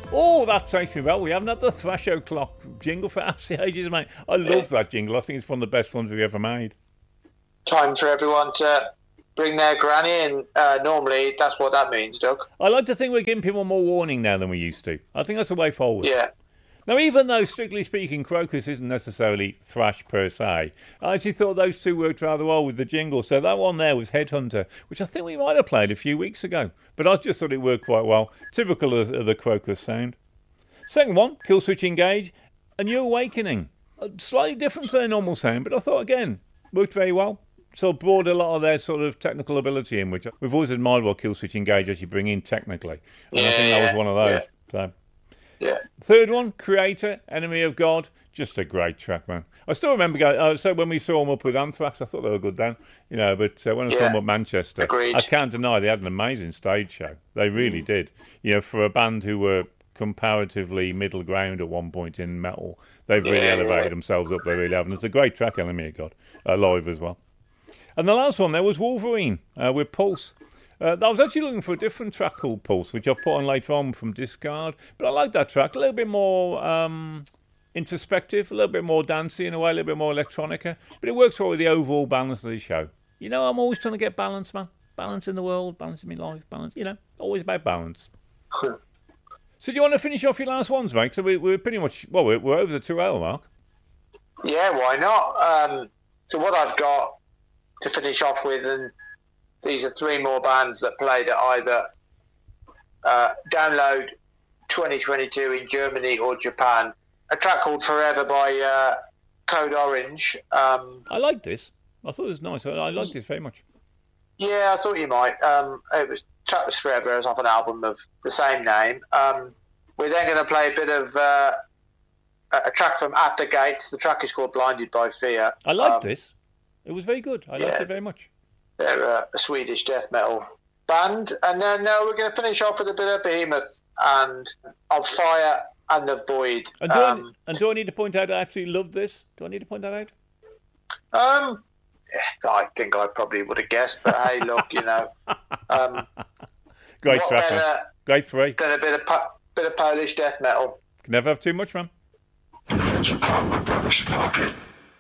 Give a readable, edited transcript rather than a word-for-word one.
Oh, that takes me well. We haven't had the Thrash O'Clock jingle for absolutely ages, mate. I love that jingle. I think it's one of the best ones we've ever made. Time for everyone to bring their granny in. Normally, that's what that means, Doug. I like to think we're giving people more warning now than we used to. I think that's the way forward. Yeah. Now, even though, strictly speaking, Crocus isn't necessarily thrash per se, I actually thought those two worked rather well with the jingle. So that one there was Headhunter, which I think we might have played a few weeks ago. But I just thought it worked quite well. Typical of the Crocus sound. Second one, Killswitch Engage, A New Awakening. Slightly different to their normal sound, but I thought, again, worked very well. So brought a lot of their sort of technical ability in, which we've always admired what Killswitch Engage actually bring in technically. And I think that was one of those. So. Yeah. Third one, Creator, Enemy of God. Just a great track, man. I still remember going. So when we saw them up with Anthrax, I thought they were good then, But when I saw them at Manchester, agreed. I can't deny they had an amazing stage show. They really did. For a band who were comparatively middle ground at one point in metal, they've really elevated themselves up. They really have, and it's a great track, Enemy of God, live as well. And the last one there was Wolverine with Pulse. I was actually looking for a different track called Pulse, which I've put on later on from Discard. But I like that track. A little bit more introspective, a little bit more dancey in a way, a little bit more electronica. But it works well with the overall balance of the show. I'm always trying to get balance, man. Balance in the world, balance in my life, balance, always about balance. So do you want to finish off your last ones, mate? So we're pretty much, we're over the 2 hour mark. Yeah, why not? So what I've got to finish off with, and these are 3 more bands that played at either Download 2022 in Germany or Japan. A track called Forever by Code Orange. I like this. I thought it was nice. I liked this very much. Yeah, I thought you might. Track was Forever. It was off an album of the same name. We're then going to play a bit of a track from At the Gates. The track is called Blinded by Fear. I liked this. It was very good. I liked it very much. They're a Swedish death metal band. And then we're going to finish off with a bit of Behemoth and Of Fire and the Void. And do I need to point out I actually loved this? Do I need to point that out? I think I probably would have guessed, but hey, look, great track, great 3. Then a bit of Polish death metal. Can never have too much, man. The hands are caught in my brother's pocket.